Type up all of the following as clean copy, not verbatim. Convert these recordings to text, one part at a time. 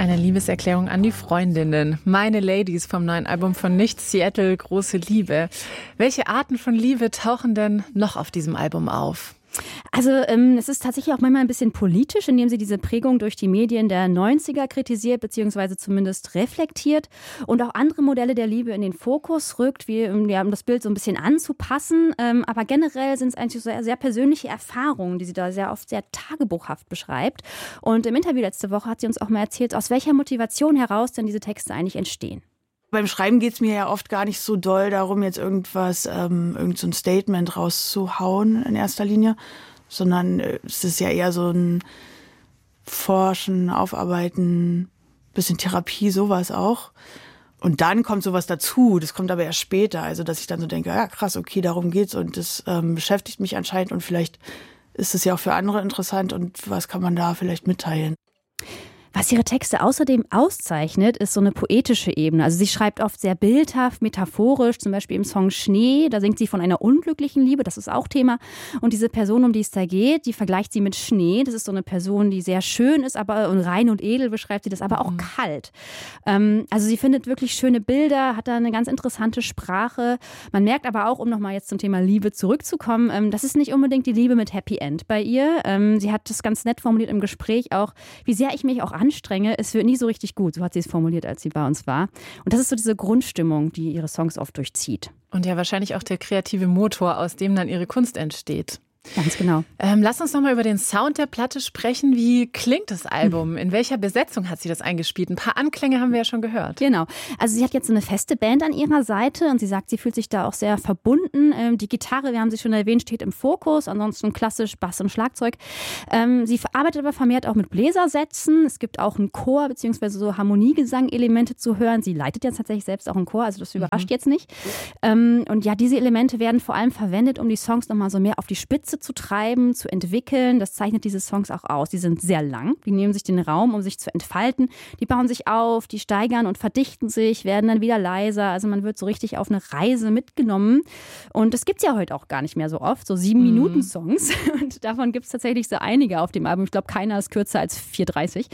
Eine Liebeserklärung an die Freundinnen. Meine Ladies vom neuen Album von Nichts, Seattle, Große Liebe. Welche Arten von Liebe tauchen denn noch auf diesem Album auf? Also es ist tatsächlich auch manchmal ein bisschen politisch, indem sie diese Prägung durch die Medien der 90er kritisiert bzw. zumindest reflektiert und auch andere Modelle der Liebe in den Fokus rückt, wie, ja, um das Bild so ein bisschen anzupassen. Aber generell sind es eigentlich so sehr, sehr persönliche Erfahrungen, die sie da sehr oft sehr tagebuchhaft beschreibt. Und im Interview letzte Woche hat sie uns auch mal erzählt, aus welcher Motivation heraus denn diese Texte eigentlich entstehen. Beim Schreiben geht es mir ja oft gar nicht so doll darum, jetzt irgendwas, irgend so ein Statement rauszuhauen in erster Linie, sondern es ist ja eher so ein Forschen, Aufarbeiten, bisschen Therapie, sowas auch. Und dann kommt sowas dazu, das kommt aber erst später, also dass ich dann so denke, ja krass, okay, darum geht's und das beschäftigt mich anscheinend und vielleicht ist es ja auch für andere interessant und was kann man da vielleicht mitteilen. Was ihre Texte außerdem auszeichnet, ist so eine poetische Ebene. Also sie schreibt oft sehr bildhaft, metaphorisch, zum Beispiel im Song Schnee, da singt sie von einer unglücklichen Liebe, das ist auch Thema. Und diese Person, um die es da geht, die vergleicht sie mit Schnee. Das ist so eine Person, die sehr schön ist, aber und rein und edel beschreibt sie das, aber auch kalt. Also sie findet wirklich schöne Bilder, hat da eine ganz interessante Sprache. Man merkt aber auch, um nochmal jetzt zum Thema Liebe zurückzukommen, das ist nicht unbedingt die Liebe mit Happy End bei ihr. Sie hat das ganz nett formuliert im Gespräch auch, wie sehr ich mich auch anstrenge, es wird nie so richtig gut. So hat sie es formuliert, als sie bei uns war. Und das ist so diese Grundstimmung, die ihre Songs oft durchzieht. Und ja, wahrscheinlich auch der kreative Motor, aus dem dann ihre Kunst entsteht. Ganz genau. Lass uns noch mal über den Sound der Platte sprechen. Wie klingt das Album? In welcher Besetzung hat sie das eingespielt? Ein paar Anklänge haben wir ja schon gehört. Genau. Also sie hat jetzt so eine feste Band an ihrer Seite und sie sagt, sie fühlt sich da auch sehr verbunden. Die Gitarre, wir haben sie schon erwähnt, steht im Fokus. Ansonsten klassisch Bass und Schlagzeug. Sie arbeitet aber vermehrt auch mit Bläsersätzen. Es gibt auch einen Chor bzw. so Harmoniegesang-Elemente zu hören. Sie leitet jetzt tatsächlich selbst auch einen Chor, also das überrascht jetzt nicht. Und ja, diese Elemente werden vor allem verwendet, um die Songs nochmal so mehr auf die Spitze zu treiben, zu entwickeln. Das zeichnet diese Songs auch aus. Die sind sehr lang. Die nehmen sich den Raum, um sich zu entfalten. Die bauen sich auf, die steigern und verdichten sich, werden dann wieder leiser. Also man wird so richtig auf eine Reise mitgenommen. Und das gibt es ja heute auch gar nicht mehr so oft. So 7-Minuten-Songs. Und davon gibt es tatsächlich so einige auf dem Album. Ich glaube, keiner ist kürzer als 4,30.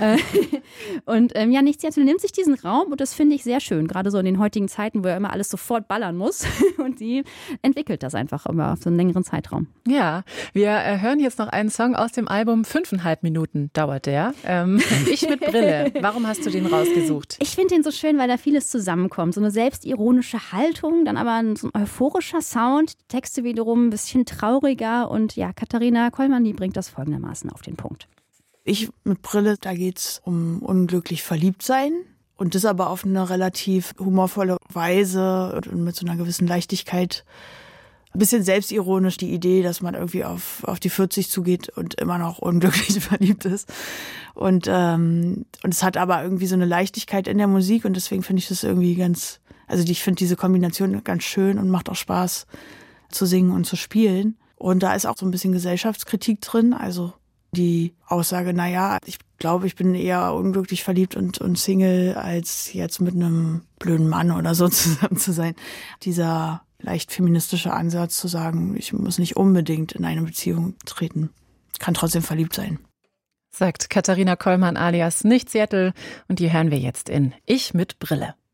Und ja, Nichts nimmt sich diesen Raum und das finde ich sehr schön. Gerade so in den heutigen Zeiten, wo ja immer alles sofort ballern muss. Und sie entwickelt das einfach immer auf so einen längeren Zeitraum. Ja, wir hören jetzt noch einen Song aus dem Album. 5,5 Minuten dauert der. Ich mit Brille. Warum hast du den rausgesucht? Ich finde den so schön, weil da vieles zusammenkommt. So eine selbstironische Haltung, dann aber so ein euphorischer Sound. Die Texte wiederum ein bisschen trauriger. Und ja, Katharina Kollmann, die bringt das folgendermaßen auf den Punkt. Ich mit Brille, da geht's um unglücklich verliebt sein. Und das aber auf eine relativ humorvolle Weise und mit so einer gewissen Leichtigkeit. Ein bisschen selbstironisch die Idee, dass man irgendwie auf die 40 zugeht und immer noch unglücklich verliebt ist. Und es hat aber irgendwie so eine Leichtigkeit in der Musik und deswegen finde ich das irgendwie ich finde diese Kombination ganz schön und macht auch Spaß zu singen und zu spielen. Und da ist auch so ein bisschen Gesellschaftskritik drin, also die Aussage, ich glaube, ich bin eher unglücklich verliebt und Single, als jetzt mit einem blöden Mann oder so zusammen zu sein. Dieser leicht feministischer Ansatz zu sagen, ich muss nicht unbedingt in eine Beziehung treten, kann trotzdem verliebt sein. Sagt Katharina Kollmann alias Nichts Seattle und die hören wir jetzt in Ich mit Brille.